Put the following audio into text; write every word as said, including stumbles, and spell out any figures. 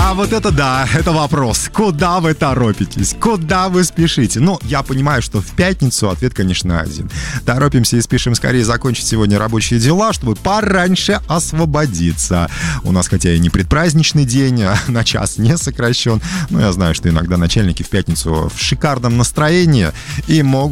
А вот это да, это вопрос. Куда вы торопитесь? Куда вы спешите? Ну, я понимаю, что в пятницу ответ, конечно, один. Торопимся и спешим скорее закончить сегодня рабочие дела, чтобы пораньше освободиться. У нас хотя и не предпраздничный день, а на час не сокращен. Но я знаю, что иногда начальники в пятницу в шикарном настроении и могут